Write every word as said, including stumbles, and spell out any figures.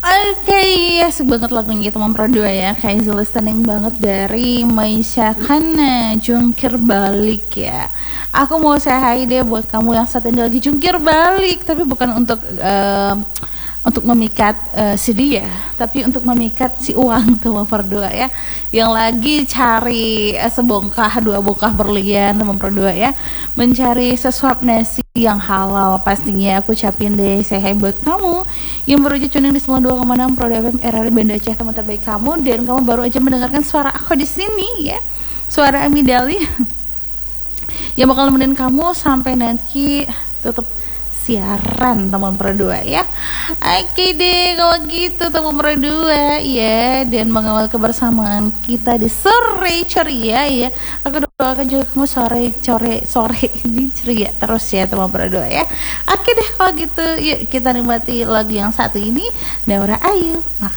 Oke, yes banget lagunya teman pro dua ya. Kayak listening banget dari Maisha Kana, jungkir balik ya. Aku mau say hi deh buat kamu yang saat ini lagi jungkir balik, tapi bukan untuk uh, untuk memikat uh, si dia, tapi untuk memikat si uang teman pro dua ya. Yang lagi cari uh, sebongkah dua bongkah berlian teman pro dua ya, mencari sesuap nasi yang halal pastinya. Aku ucapin deh say hi buat kamu yang baru aja tuning di sembilan dua koma enam Pro F M R R Banda Aceh, teman terbaik kamu, dan kamu baru aja mendengarkan suara aku di sini ya, suara Amidali yang bakal nemenin kamu sampai nanti tutup siaran teman pro dua ya. Oke deh kalau gitu teman pro dua ya, dan mengawal kebersamaan kita di sore ceria ya. Aku doakan juga kamu sore sore sore ini ceria terus ya teman pro dua ya. Oke deh kalau gitu, yuk kita nikmati lagu yang satu ini, Daura Ayu.